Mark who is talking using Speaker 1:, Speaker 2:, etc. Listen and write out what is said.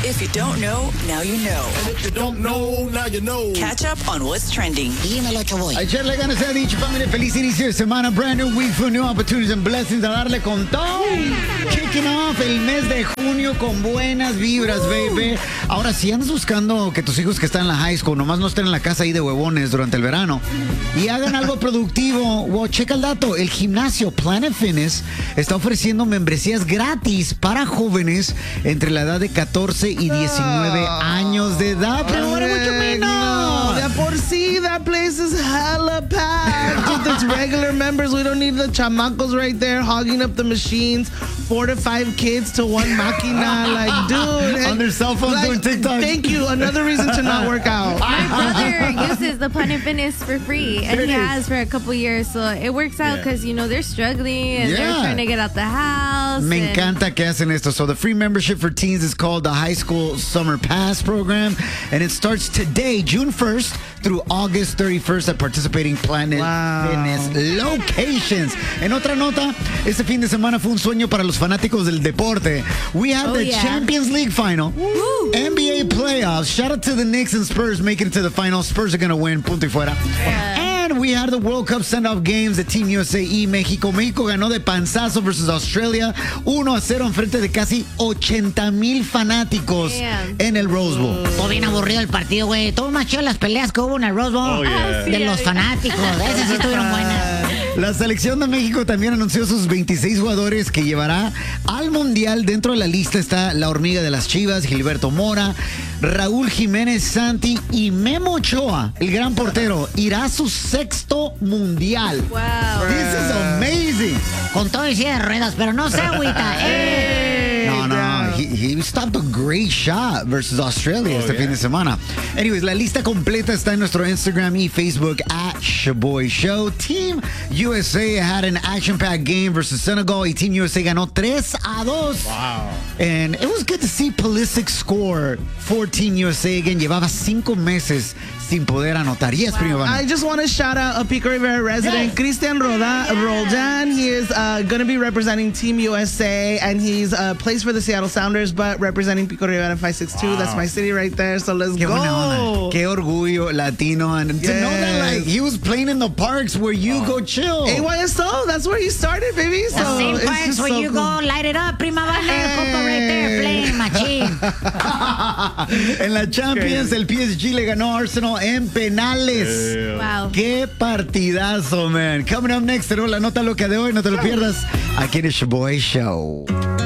Speaker 1: If you don't know, now you know.
Speaker 2: And if you don't know, now you know.
Speaker 1: Catch up on what's trending.
Speaker 3: Dímelo, Choboy.
Speaker 4: A echarle ganas, se ha dicho, familia. Feliz inicio de semana. Brand new week for new opportunities and blessings. A darle con todo. Kicking off el mes de junio con buenas vibras, baby. Ahora, si andas buscando que tus hijos que están en la high school nomás no estén en la casa ahí de huevones durante el verano y hagan algo productivo, well, checa el dato. El gimnasio Planet Fitness está ofreciendo membresías gratis para jóvenes entre la edad de 14 y 19 años de edad. Pero what would you mean? No.
Speaker 5: De por sí, that place is hella packed. With its regular members, we don't need the chamacos right there hogging up the machines. 4 to 5 kids to one máquina. Like, dude.
Speaker 4: On their cell phones doing TikTok.
Speaker 5: Thank you. Another reason to not work out.
Speaker 6: My brother uses the Planet Fitness for free, and he has for a couple years. So it works out because, you know, they're struggling and they're trying to get out the house.
Speaker 4: Me encanta que hacen esto. So the free membership for teens is called the High School Summer Pass Program, and it starts today, June 1st, through August 31st at participating Planet Fitness locations. En otra nota, este fin de semana fue un sueño para los fanáticos del deporte. We had the Champions League final, NBA playoffs. Shout out to the Knicks and Spurs making it to the final. Spurs are going to win, punto y fuera. And we had the World Cup send-off games de Team USA y México. México ganó de panzazo versus Australia 1-0 en frente de casi 80,000 fanáticos en el Rose Bowl.
Speaker 3: Todo bien aburrido el partido, güey. Todo más chido las peleas que hubo en el Rose Bowl. De los fanáticos. Esas sí estuvieron buenas.
Speaker 4: La selección de México también anunció sus 26 jugadores que llevará al Mundial. Dentro de la lista está la hormiga de las Chivas, Gilberto Mora, Raúl Jiménez Santi y Memo Ochoa, el gran portero, irá a su 6º Mundial.
Speaker 6: Wow.
Speaker 4: This is amazing.
Speaker 3: Con todo y silla de ruedas, pero no se agüita.
Speaker 4: No, he stopped a great shot versus Australia este fin de semana. Anyways, la lista completa está en nuestro Instagram y Facebook at Shaboy Show. Team USA had an action-packed game versus Senegal y Team USA ganó 3-2.
Speaker 2: Wow.
Speaker 4: And it was good to see Pulisic score for Team USA again. Llevaba 5 meses sin poder anotar. Yes, Primo Vani.
Speaker 5: I just want to shout out a Pico Rivera resident, Cristian Roldan. He is going to be representing Team USA, and he's plays for the Seattle Sounders, but representing Pico Rivera 562. That's my city right there, so let's
Speaker 4: Qué
Speaker 5: go.
Speaker 4: buena onda. Qué orgullo latino. And to know that, like, he was playing in the parks where you go chill.
Speaker 5: AYSO, that's where he started, baby.
Speaker 3: The
Speaker 5: So
Speaker 3: same
Speaker 5: it's
Speaker 3: parts
Speaker 5: just
Speaker 3: where
Speaker 5: so
Speaker 3: you
Speaker 5: cool.
Speaker 3: go light it up, Prima Vane, compa right there, playing machine.
Speaker 4: En la Champions, el PSG le ganó a Arsenal en penales.
Speaker 6: Wow.
Speaker 4: Qué partidazo, man. Coming up next, tenemos la nota loca de hoy. No te lo pierdas. Aquí en el Shaboy Show.